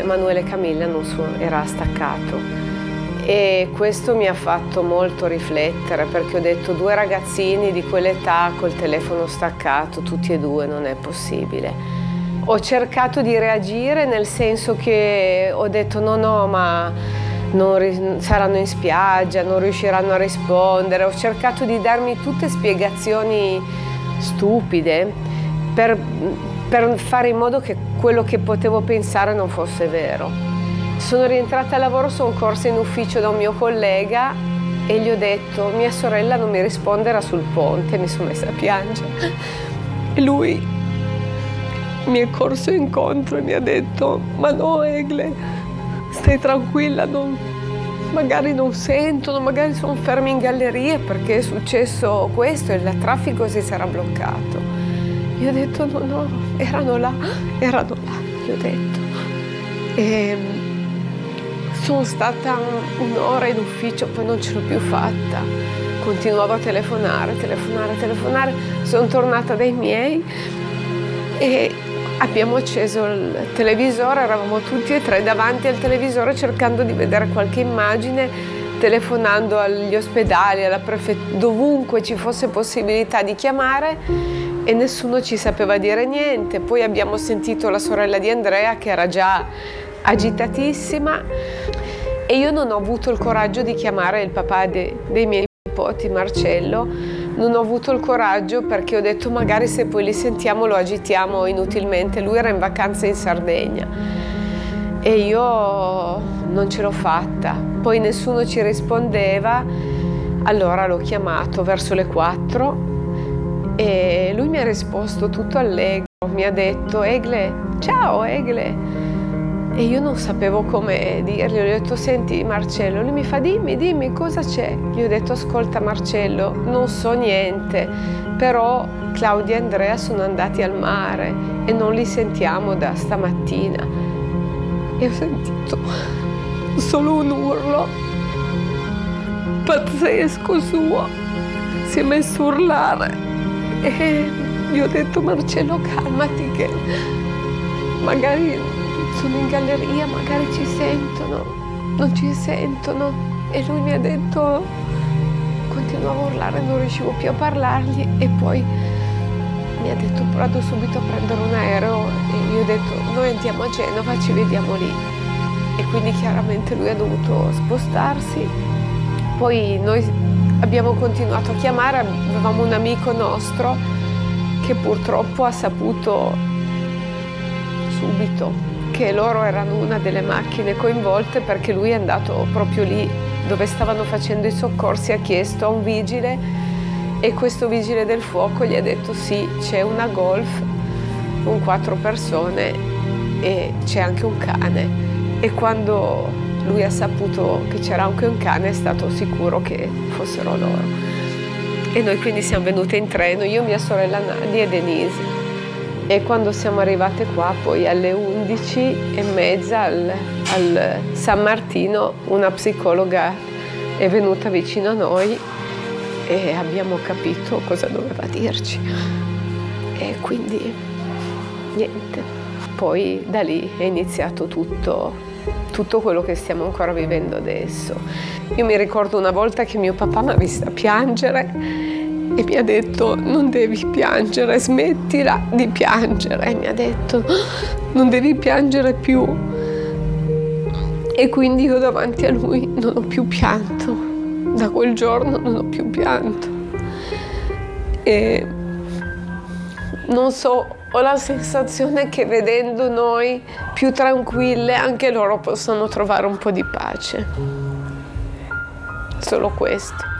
Emanuele Camilla era staccato, e questo mi ha fatto molto riflettere, perché ho detto, 2 ragazzini di quell'età col telefono staccato, tutti e 2, non è possibile. Ho cercato di reagire, nel senso che ho detto no, ma saranno in spiaggia, non riusciranno a rispondere. Ho cercato di darmi tutte spiegazioni stupide per fare in modo che quello che potevo pensare non fosse vero. Sono rientrata al lavoro, sono corsa in ufficio da un mio collega e gli ho detto, mia sorella non mi risponde, era sul ponte, mi sono messa a piangere. E lui mi è corso incontro e mi ha detto, ma no Egle, stai tranquilla, magari non sentono, magari sono fermi in galleria perché è successo questo e il traffico si sarà bloccato. Io ho detto no, erano là, gli ho detto. E sono stata un'ora in ufficio, poi non ce l'ho più fatta. Continuavo a telefonare. Sono tornata dai miei e abbiamo acceso il televisore, eravamo tutti e 3 davanti al televisore cercando di vedere qualche immagine, telefonando agli ospedali, alla prefettura, dovunque ci fosse possibilità di chiamare, e nessuno ci sapeva dire niente. Poi abbiamo sentito la sorella di Andrea che era già agitatissima e io non ho avuto il coraggio di chiamare il papà dei miei nipoti, Marcello. Non ho avuto il coraggio perché ho detto magari se poi li sentiamo lo agitiamo inutilmente. Lui era in vacanza in Sardegna e io non ce l'ho fatta. Poi nessuno ci rispondeva, allora l'ho chiamato verso le 4 e lui mi ha risposto tutto allegro. Mi ha detto, Egle, ciao Egle. E io non sapevo come dirgli, ho detto, senti Marcello, lui mi fa, dimmi cosa c'è? Gli ho detto, ascolta Marcello, non so niente, però Claudia e Andrea sono andati al mare e non li sentiamo da stamattina. E ho sentito solo un urlo pazzesco suo, si è messo a urlare e gli ho detto, Marcello, calmati che magari sono in galleria, magari ci sentono, non ci sentono. E lui mi ha detto, continuavo a urlare, non riuscivo più a parlargli e poi mi ha detto, vado subito a prendere un aereo, e io ho detto, noi andiamo a Genova, ci vediamo lì. E quindi chiaramente lui ha dovuto spostarsi. Poi noi abbiamo continuato a chiamare, avevamo un amico nostro che purtroppo ha saputo subito che loro erano una delle macchine coinvolte, perché lui è andato proprio lì dove stavano facendo i soccorsi, ha chiesto a un vigile e questo vigile del fuoco gli ha detto sì, c'è una Golf con 4 persone e c'è anche un cane. E quando lui ha saputo che c'era anche un cane è stato sicuro che fossero loro. E noi quindi siamo venute in treno, io, mia sorella Nadia e Denise. E quando siamo arrivate qua, poi alle 11:30 al San Martino, una psicologa è venuta vicino a noi e abbiamo capito cosa doveva dirci. E quindi niente. Poi da lì è iniziato tutto quello che stiamo ancora vivendo adesso. Io mi ricordo una volta che mio papà mi ha vista piangere e mi ha detto, non devi piangere, smettila di piangere. E mi ha detto, non devi piangere più. E quindi io davanti a lui non ho più pianto. Da quel giorno non ho più pianto. E non so, ho la sensazione che vedendo noi più tranquille anche loro possano trovare un po' di pace. Solo questo.